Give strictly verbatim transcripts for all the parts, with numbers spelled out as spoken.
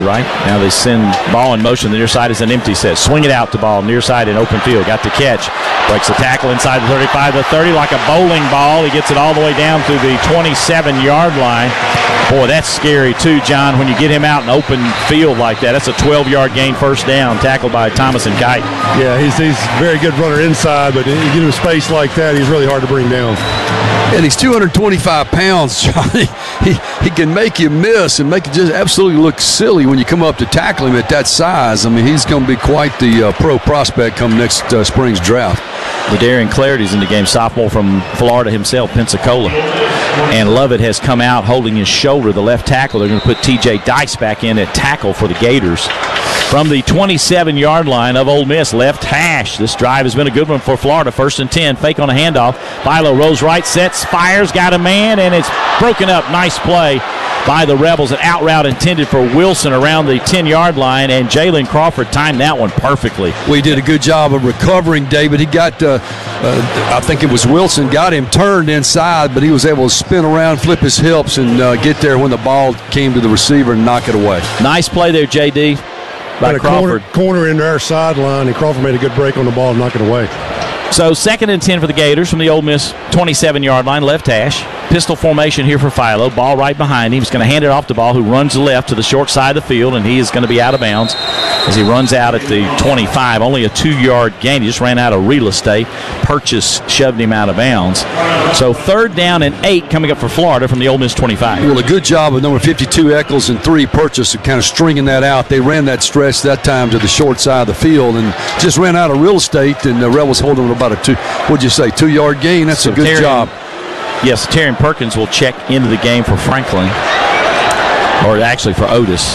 Right now they send ball in motion. The near side is an empty set. Swing it out to ball near side in open field. Got the catch. Breaks the tackle inside the thirty-five to thirty like a bowling ball. He gets it all the way down to the twenty-seven-yard line. Boy, that's scary too, John, when you get him out in open field like that. That's a twelve-yard gain first down, tackled by Thomas and Kite. Yeah, he's he's a very good runner inside, but you get him space like that, he's really hard to bring down. And he's two hundred twenty-five pounds, Johnny. He, he can make you miss and make it just absolutely look silly when you come up to tackle him at that size. I mean, he's going to be quite the uh, pro prospect come next uh, spring's draft. LaDarian Clarity's in the game, sophomore from Florida himself, Pensacola. And Lovett has come out holding his shoulder, the left tackle. They're going to put T J Dice back in at tackle for the Gators. From the twenty-seven-yard line of Ole Miss, left hash. This drive has been a good one for Florida. First and ten, fake on a handoff. Philo rolls right, sets, fires, got a man, and it's broken up. Nice play by the Rebels. An out route intended for Wilson around the ten-yard line, and Jalen Crawford timed that one perfectly. We did a good job of recovering, David. He got, uh, uh, I think it was Wilson, got him turned inside, but he was able to spin around, flip his hips, and uh, get there when the ball came to the receiver and knock it away. Nice play there, J D, by Got a Crawford. Corner, corner into our sideline, and Crawford made a good break on the ball and knock it away. So second and ten for the Gators from the Ole Miss twenty-seven-yard line, left hash. Pistol formation here for Philo. Ball right behind him. He's going to hand it off to Ball, who runs left to the short side of the field, and he is going to be out of bounds as he runs out at the twenty-five. Only a two-yard gain. He just ran out of real estate. Purchase shoved him out of bounds. So third down and eight coming up for Florida from the Ole Miss twenty-five. Well, a good job of number fifty-two, Eccles, and three, Purchase, of kind of stringing that out. They ran that stretch that time to the short side of the field and just ran out of real estate, and the Rebels holding about a two, what'd you say, two-yard gain? That's so a good Terry, job. Yes, Taryn Perkins will check into the game for Franklin, or actually for Otis.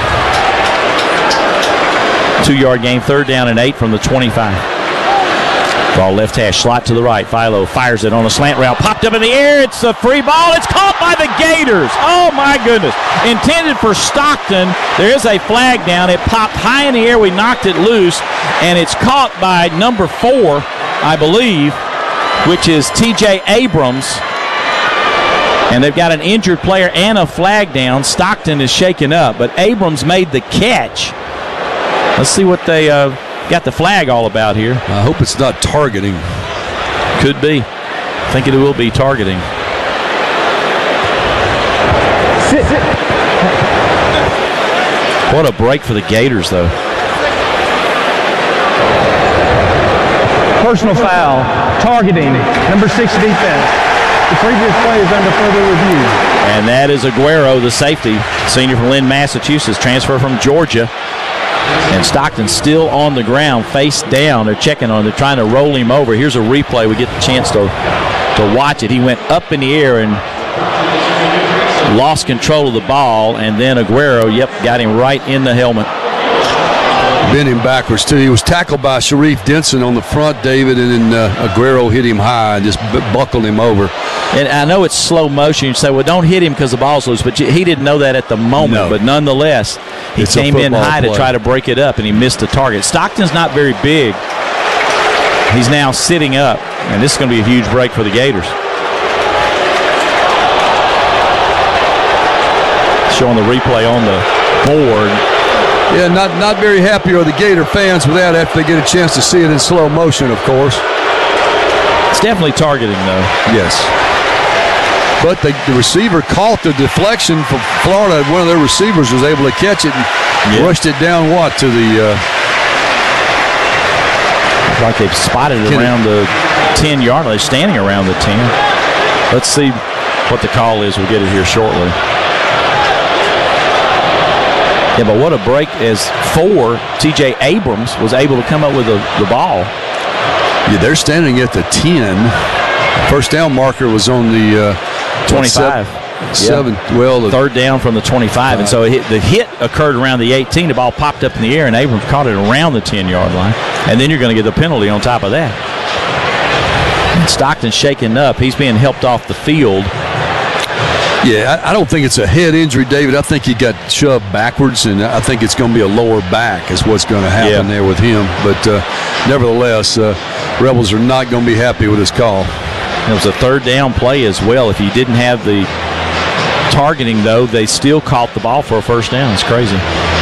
Two-yard gain, third down and eight from the twenty-five. Ball left hash, slot to the right. Philo fires it on a slant route. Popped up in the air. It's a free ball. It's caught by the Gators. Oh, my goodness. Intended for Stockton. There is a flag down. It popped high in the air. We knocked it loose, and it's caught by number four, I believe, which is T J Abrams. And they've got an injured player and a flag down. Stockton is shaken up, but Abrams made the catch. Let's see what they uh, got the flag all about here. I hope it's not targeting. Could be. I think it will be targeting. Sit, sit. What a break for the Gators, though. Personal foul, targeting, number six defense. The previous play is under further review. And that is Aguero, the safety, senior from Lynn, Massachusetts, transfer from Georgia. And Stockton still on the ground, face down. They're checking on him. They're trying to roll him over. Here's a replay. We get the chance to, to watch it. He went up in the air and lost control of the ball. And then Aguero, yep, got him right in the helmet. Bent him backwards, too. He was tackled by Sharif Denson on the front, David, and then uh, Aguero hit him high and just b- buckled him over. And I know it's slow motion. You say, well, don't hit him because the ball's loose. But he didn't know that at the moment. No. But nonetheless, he It's came in high play. to try to break it up, and he missed the target. Stockton's not very big. He's now sitting up, and this is going to be a huge break for the Gators. Showing the replay on the board. Yeah, not not very happy are the Gator fans with that after they get a chance to see it in slow motion, of course. It's definitely targeting, though. Yes. But the, the receiver caught the deflection from Florida. One of their receivers was able to catch it and Yeah. rushed it down, what, to the uh, Like they've spotted it around the ten-yard line. They're standing around the ten. Let's see what the call is. We'll get it here shortly. Yeah, but what a break as four, T J Abrams was able to come up with the, the ball. Yeah, they're standing at the ten. First down marker was on the uh, twenty-five. Seven. Yeah. Well, the third down from the twenty-five, and so it hit, the hit occurred around the eighteen. The ball popped up in the air, and Abrams caught it around the ten-yard line. And then you're going to get the penalty on top of that. And Stockton's shaken up. He's being helped off the field. Yeah, I, I don't think it's a head injury, David. I think he got shoved backwards, and I think it's going to be a lower back is what's going to happen Yeah. there with him. But uh, nevertheless, uh, Rebels are not going to be happy with his call. It was a third down play as well. If he didn't have the targeting, though, they still caught the ball for a first down. It's crazy.